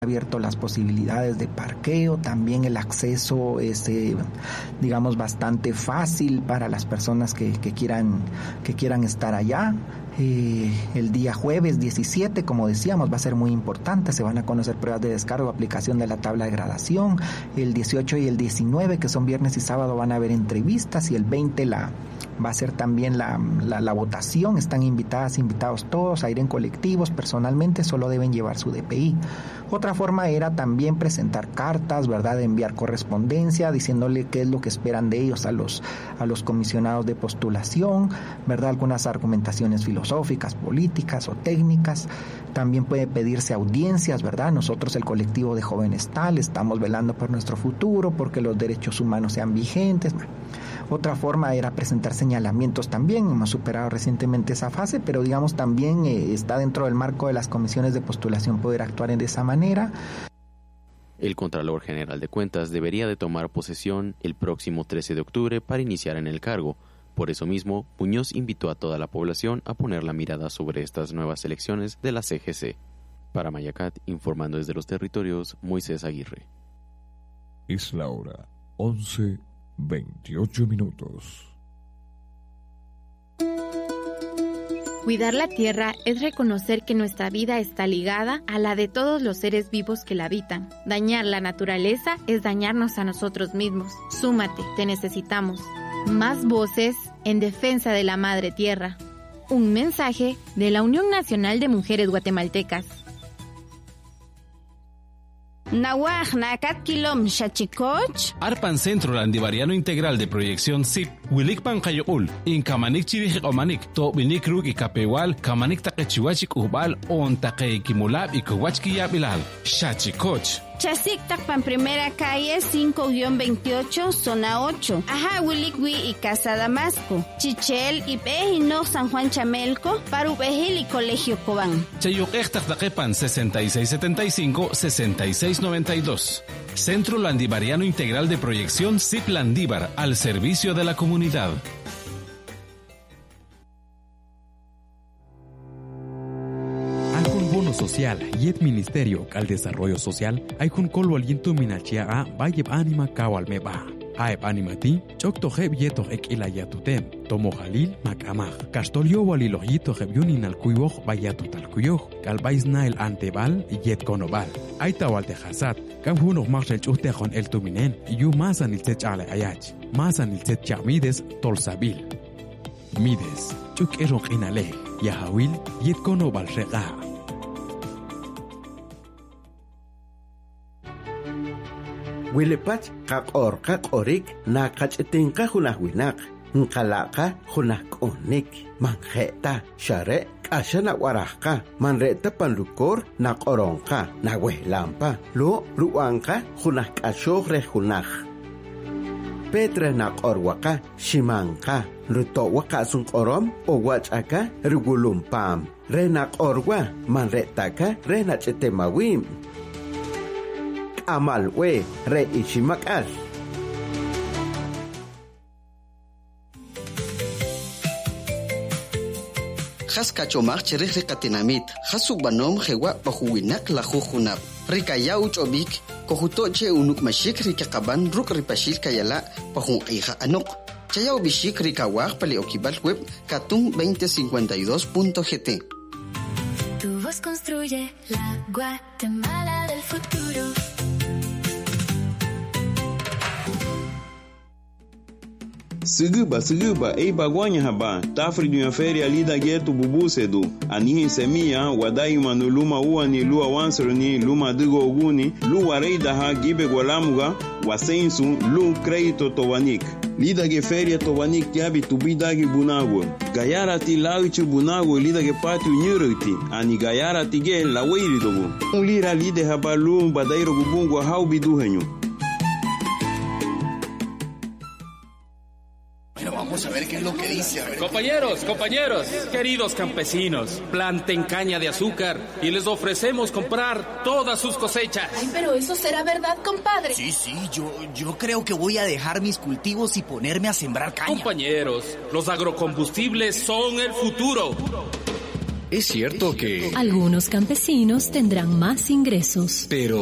abierto las posibilidades de parqueo, también el acceso es, digamos, bastante fácil para las personas que quieran estar allá. El día jueves 17, como decíamos, va a ser muy importante, se van a conocer pruebas de descargo, aplicación de la tabla de gradación. El 18 y el 19, que son viernes y sábado, van a haber entrevistas, y el 20 va a ser también la votación. Están invitados todos a ir en colectivos, personalmente solo deben llevar su DPI. Otra forma era también presentar cartas, ¿verdad?, de enviar correspondencia diciéndole qué es lo que esperan de ellos a los comisionados de postulación, ¿verdad?, algunas argumentaciones filosóficas, políticas o técnicas. También puede pedirse audiencias, ¿verdad? Nosotros, el colectivo de jóvenes tal, estamos velando por nuestro futuro, porque los derechos humanos sean vigentes. Otra forma era presentar señalamientos también. Hemos superado recientemente esa fase, pero digamos también está dentro del marco de las comisiones de postulación poder actuar de esa manera. El Contralor General de Cuentas debería de tomar posesión el próximo 13 de octubre para iniciar en el cargo. Por eso mismo, Muñoz invitó a toda la población a poner la mirada sobre estas nuevas elecciones de la CGC. Para Mayacat, informando desde los territorios, Moisés Aguirre. Es la hora 11:28. Cuidar la tierra es reconocer que nuestra vida está ligada a la de todos los seres vivos que la habitan. Dañar la naturaleza es dañarnos a nosotros mismos. Súmate, te necesitamos. Más voces en defensa de la madre tierra. Un mensaje de la Unión Nacional de Mujeres Guatemaltecas. Nawaj nakat kilom shachikoch. Arpan Centro Landivariano Integral de Proyección SIP. Wilik Pankayul. In Kamanik Chivik Omanik. To Binik Ruk y Capewal. Kamanik Takechiwachik Ubal. On Takekimulab y Kowachkiyabilal. Shachikoch. Chasik Takpan Primera Calle 5-28, Zona 8. Ajá, Wilikwi y Casa Damasco. Chichel y Pejino San Juan Chamelco. Parubejil y Colegio Cobán. Chayuk Takepan 6675-6692. Centro Landivariano Integral de Proyección SIP Landívar, al servicio de la comunidad. Social y el Ministerio al Desarrollo Social hay un colo aliento minachia a vayeb anima kawal meba aeb animati chokto heb yeto ek ilayatutem tomo halil makamaj castolio walilo yito heb yunin al kuyoj vayatu tal kuyoj kalbaisna el antebal yet konobal aita walte hasat kam huno marshal chute con el tuminen yu masan il techale ayach masan il tech chamides tolsabil mides chuk erok inale yahawil yet konobal rega. Wilepach kak'orik na kach'tinqa junaj winak nkalaqa junaj k'onik manje'ta xare k'axa naw'arajqa manre'ta panlukor naq'oronqa nawehlanpa lo ru'anqa junaj k'axoj rej junaj Petra naq'orwaqa ximanqa ruto'waqa sunq'orom o wach'aka rugulumpam rej naq'orwa manre'taqa rej nach'temawim Amal we re ichimakal. Khas kachomar cherih rekatinamit. Khasuk banom hewa pahuwinak lahujunap. Rikaya uchobik kohutoche unuk mashik rikakaban ruk ripashil kayala pahunqiha anok. Chayao bishik rikawah pali okibal web katung 2052.gt. Tu voz construye la Guatemala del futuro. Seguba, ei bagwanya haba, tafri dunya feri alida getu bubusedu, anihi semia, wadai manuluma uani lua wansruni, luma digo oguni, lu wareida ha gibe gwalamuga, wasensu, lu kreito towanik. Lida ge feria towanik yabi tubidagi bunago. Gayara ti lauchu bunago lida ge pati unyuruti, ani gayara ti ge la weiri dogo. Ulira lide haba lu badairo gubungo haubi duhenyo. Vamos a ver qué es lo que dice. Compañeros, queridos campesinos, planten caña de azúcar y les ofrecemos comprar todas sus cosechas. Ay, pero eso será verdad, compadre. Sí, yo creo que voy a dejar mis cultivos y ponerme a sembrar caña. Compañeros, los agrocombustibles son el futuro. Es cierto que algunos campesinos tendrán más ingresos, pero